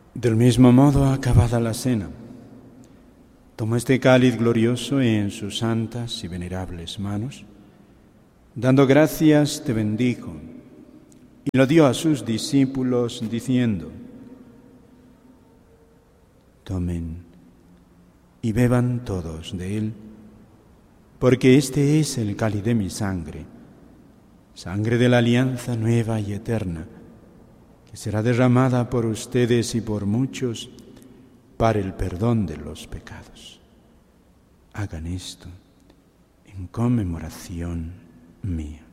Del mismo modo, acabada la cena, tomó este cáliz glorioso en sus santas y venerables manos, dando gracias, te bendijo, y lo dio a sus discípulos, diciendo: Tomen y beban todos de él, porque este es el cáliz de mi sangre, sangre de la alianza nueva y eterna, que será derramada por ustedes y por muchos para el perdón de los pecados. Hagan esto en conmemoración mía.